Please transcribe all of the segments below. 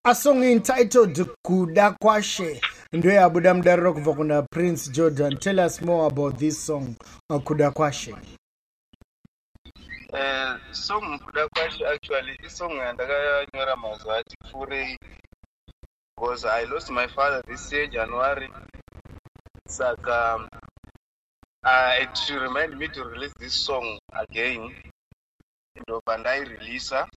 A song entitled Kuda Kwashe. Ndoya Budamda Rock Vokuna Prince Jordan. Tell us more about this song, Kuda Kwashe. Song Kuda Kwashe actually is song and Nyora Mazati Fure because I lost my father this year, January. Saka it should remind me to release this song again. And I release her.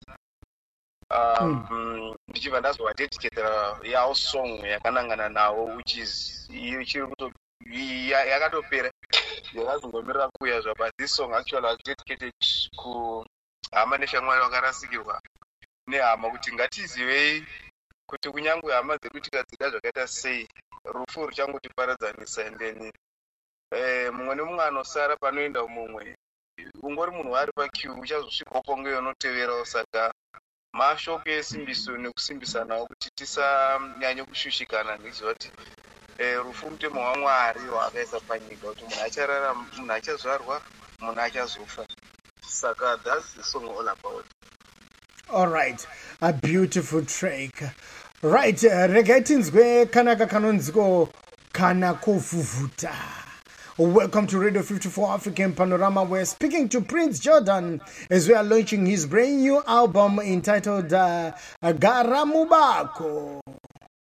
Ndichiva ndazovadedicatera yawo song yakanangana nawo which is yakatopera yakazongomirira kuuya zva, but this song actually was dedicated kuhama neshamwari vakarasikirwa nehama kuti ngatizivei kuti kunyange hama dzedu tikadzida zvakaita sei rufu ruchangotiparadzanisa, and then mumwe nemumwe anosara panoenda mumwe ungori munhu wari pakiu uchazosvikawo ponge unoteverawo. Saka mashoko esimbiso nekusimbisanawo kuti tisanyanye kushushikana ndichiziva kuti rufu mutemo waMwari wakaisa panyika kuti munhu achararama, munhu achazvarwa, munhu achazofa. Saka that's the song all about. All right, a beautiful track. Right, regatinzwe kanaka kanonziko kana kuvuvuta. Welcome to Radio 54 African Panorama. We're speaking to Prince Jordan as we are launching his brand new album entitled Garamubako.